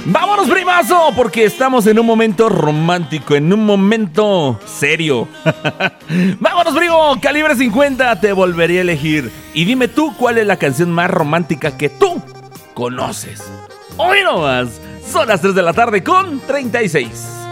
Vámonos, primazo, porque estamos en un momento romántico, en un momento serio. Vámonos, primo, Calibre 50, te volvería a elegir. Y dime tú cuál es la canción más romántica que tú conoces. Hoy nomás, son las 3 de la tarde con 36.